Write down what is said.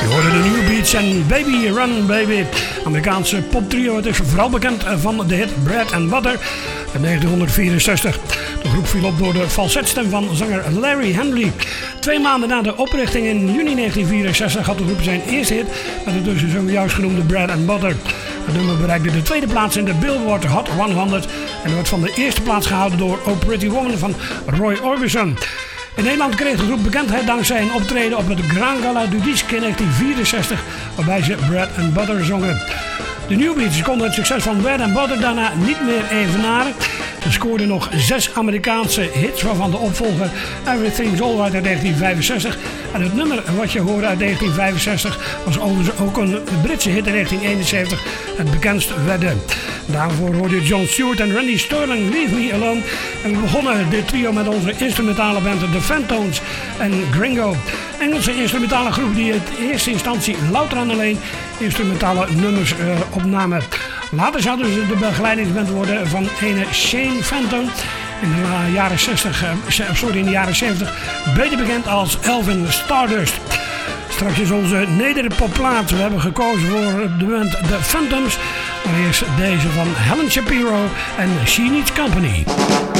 Je hoorde de New Beats en Baby Run Baby. Amerikaanse poptrio. Het is vooral bekend van de hit Bread and Butter uit 1964. De groep viel op door de falsetstem van zanger Larry Henley. 2 maanden na de oprichting in juni 1964 had de groep zijn eerste hit met de dus zojuist genoemde Bread and Butter. Het nummer bereikte de tweede plaats in de Billboard Hot 100 en werd van de eerste plaats gehouden door Oh Pretty Woman van Roy Orbison. In Nederland kreeg de groep bekendheid dankzij een optreden op het Grand Gala du Disque in 1964, waarbij ze Bread and Butter zongen. De New Beats konden het succes van Bread and Butter daarna niet meer evenaren. Ze scoorden nog 6 Amerikaanse hits, waarvan de opvolger Everything's Alright uit 1965. En het nummer wat je hoorde uit 1965 was overigens ook een Britse hit in 1971, het bekendst werden. Daarvoor hoorde je John Stewart en Randy Sterling, Leave Me Alone. En we begonnen dit trio met onze instrumentale band The Phantoms en Gringo. Engelse instrumentale groep die in eerste instantie louter en alleen instrumentale nummers opnamen. Later zouden ze de begeleidingsband worden van ene Shane Phantom. In de jaren 70 beter bekend als Elvin Stardust. Straks is onze nederpopplaat. We hebben gekozen voor de band The Phantoms. Maar eerst deze van Helen Shapiro en She Needs Company.